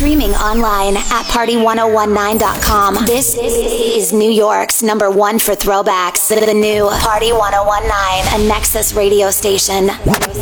Streaming online at party1019.com. This is New York's #1 for throwbacks. The new Party 1019, a Nexus radio station.